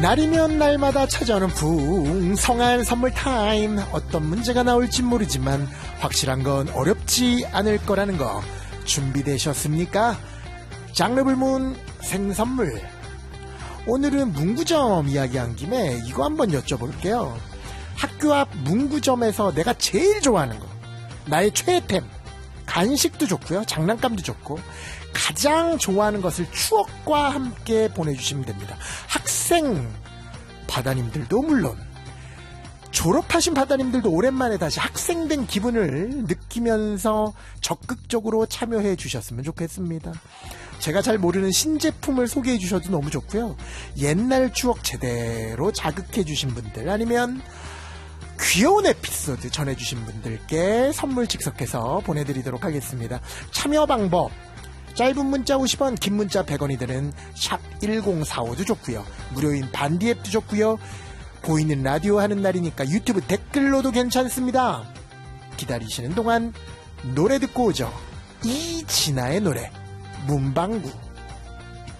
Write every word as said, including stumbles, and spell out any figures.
날이면 날마다 찾아오는 풍성한 선물 타임. 어떤 문제가 나올진 모르지만 확실한 건 어렵지 않을 거라는 거 준비되셨습니까? 장르 불문 생선물. 오늘은 문구점 이야기한 김에 이거 한번 여쭤볼게요. 학교 앞 문구점에서 내가 제일 좋아하는 거, 나의 최애템, 간식도 좋고요, 장난감도 좋고 가장 좋아하는 것을 추억과 함께 보내주시면 됩니다. 학생 바다님들도 물론, 졸업하신 바다님들도 오랜만에 다시 학생된 기분을 느끼면서 적극적으로 참여해 주셨으면 좋겠습니다. 제가 잘 모르는 신제품을 소개해 주셔도 너무 좋고요. 옛날 추억 제대로 자극해 주신 분들, 아니면 귀여운 에피소드 전해주신 분들께 선물 즉석해서 보내드리도록 하겠습니다. 참여 방법, 짧은 문자 오십 원, 긴 문자 백 원이 드는 샵 일공사오도 좋고요. 무료인 반디 앱도 좋고요. 보이는 라디오 하는 날이니까 유튜브 댓글로도 괜찮습니다. 기다리시는 동안 노래 듣고 오죠. 이진아의 노래 문방구.